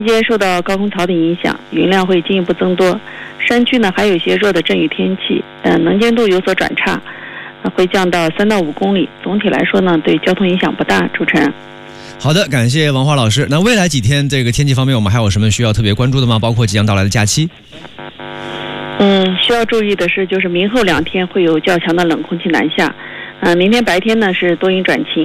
今天受到高空槽的影响，云量会进一步增多，山区呢还有一些弱的阵雨天气，能见度有所转差，会降到3到5公里。总体来说呢，对交通影响不大。主持人， 好的，感谢王华老师。那未来几天这个天气方面，我们还有什么需要特别关注的吗？包括即将到来的假期？ 需要注意的是，就是明后2天会有较强的冷空气南下。明天白天呢是多云转晴。